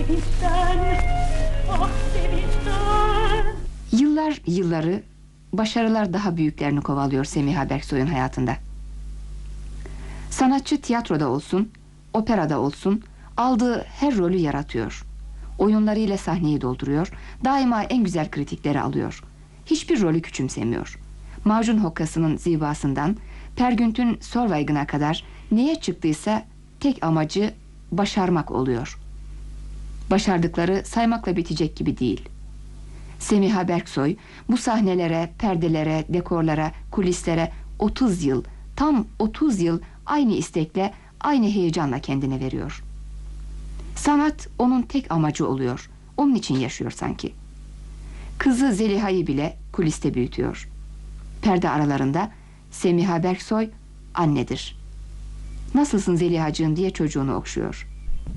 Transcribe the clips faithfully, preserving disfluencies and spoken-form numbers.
sevinçten, ah sevinçten. Yıllar yılları, başarılar daha büyüklerini kovalıyor Semiha Berksoy'un hayatında. Sanatçı tiyatroda olsun, operada olsun, aldığı her rolü yaratıyor. Oyunlarıyla sahneyi dolduruyor, daima en güzel kritikleri alıyor. Hiçbir rolü küçümsemiyor. Macun Hokkası'nın Zibasından, Per Gynt'ün Solveig'ına kadar neye çıktıysa tek amacı başarmak oluyor. Başardıkları saymakla bitecek gibi değil. Semiha Berksoy bu sahnelere, perdelere, dekorlara, kulislere otuz yıl, tam otuz yıl aynı istekle, aynı heyecanla kendine veriyor. Sanat onun tek amacı oluyor. Onun için yaşıyor sanki. Kızı Zeliha'yı bile kuliste büyütüyor. Perde aralarında Semiha Berksoy annedir. Nasılsın Zelihacığım diye çocuğunu okşuyor.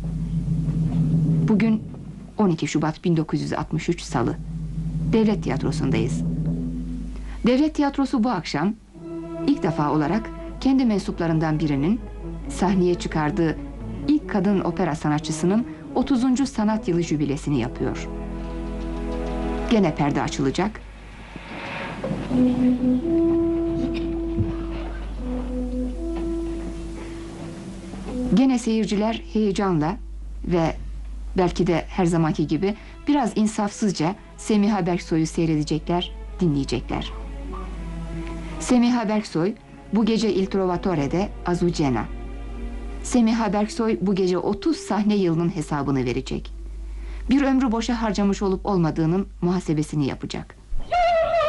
Bugün on iki Şubat bin dokuz yüz altmış üç Salı. Devlet Tiyatrosu'ndayız. Devlet Tiyatrosu bu akşam ilk defa olarak kendi mensuplarından birinin sahneye çıkardığı ilk kadın opera sanatçısının otuzuncu sanat yılı jübilesini yapıyor. Gene perde açılacak. Gene seyirciler heyecanla ve belki de her zamanki gibi biraz insafsızca Semiha Berksoy'u seyredecekler, dinleyecekler. Semiha Berksoy bu gece Il Trovatore'de Azucena. Semiha Berksoy bu gece otuz sahne yılının hesabını verecek. Bir ömrü boşa harcamış olup olmadığının muhasebesini yapacak.